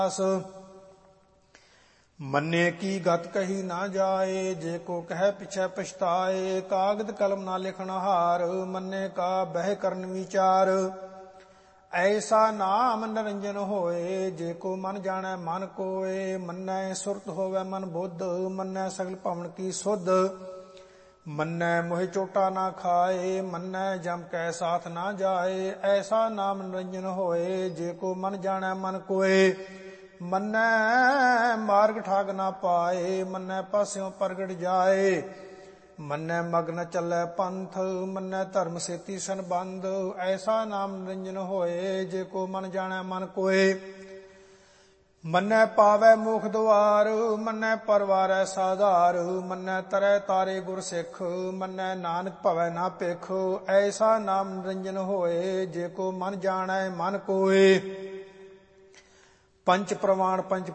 ਮੰਨੇ ਕੀ ਗਤ ਕਹੀ ਨਾ ਜਾਏ, ਜੇ ਕੋ ਕਹਿ ਪਿਛੈ ਪਛਤਾਏ। ਕਾਗਦ ਕਲਮ ਨਾ ਲਿਖਣ ਹਾਰ, ਮੰਨੇ ਕਾ ਬਹਿ ਕਰਨ ਵਿਚਾਰ। ਐਸਾ ਨਾਮ ਨਿਰੰਜਨ ਹੋਏ, ਜੇ ਕੋ ਮਨ ਜਾਣੈ ਮਨ ਕੋਏ। ਮੰਨੈ ਸੁਰਤ ਹੋਵੈ ਮਨ ਬੁੱਧ, ਮੰਨੈ ਸਗਲ ਭਵਨ ਕੀ ਸੁਧ। ਮੰਨੈ ਮੋਹਿ ਚੋਟਾ ਨਾ ਖਾਏ, ਮੰਨੈ ਜਮ ਕੈ ਸਾਥ ਨਾ ਜਾਏ। ਐਸਾ ਨਾਮ ਨਿਰੰਜਨ ਹੋਏ, ਜੇ ਕੋ ਮਨ ਜਾਣੈ ਮਨ ਕੋਏ। ਮੰਨੈ ਮਾਰਗ ਠਾਗ ਨਾ ਪਾਏ, ਮੰਨੈ ਪਾਸਿਓਂ ਪ੍ਰਗਟ ਜਾਏ। ਮੰਨੈ ਮਗਨ ਚੱਲੈ ਪੰਥ, ਮੰਨੈ ਧਰਮ ਸੇਤੀ ਸੰਬੰਧ। ਐਸਾ ਨਾਮ ਨਿਰੰਜਨ ਹੋਏ, ਜੇ ਕੋ ਮਨ ਜਾਣੈ ਮਨ ਕੋਏ। ਮੰਨੈ ਪਾਵੈ ਮੋਖ ਦੁਆਰ, ਮੰਨੈ ਪਰਵਾਰੈ ਸਾਧਾਰ। ਮੰਨੈ ਤਰੈ ਤਾਰੇ ਗੁਰ ਸਿੱਖ, ਮੰਨੈ ਨਾਨਕ ਭਵੈ ਨਾ ਭਿਖ। ਐਸਾ ਨਾਮ ਨਿਰੰਜਨ ਹੋਏ, ਜੇ ਕੋ ਮਨ ਜਾਣੈ ਮਨ ਕੋਏ। ਪੰਚ ਪ੍ਰਵਾਣ ਪੰਚ